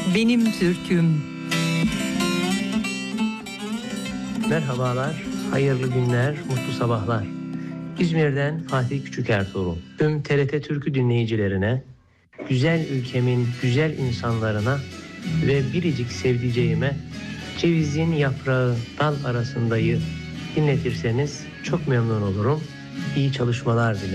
Benim Türküm. Merhabalar, hayırlı günler, mutlu sabahlar. İzmir'den Fatih Küçükertuğrul. Tüm TRT Türkü dinleyicilerine, güzel ülkemin güzel insanlarına ve biricik sevdiceğime Cevizin Yaprağı Dal Arasındayı dinletirseniz çok memnun olurum. İyi çalışmalar dilerim.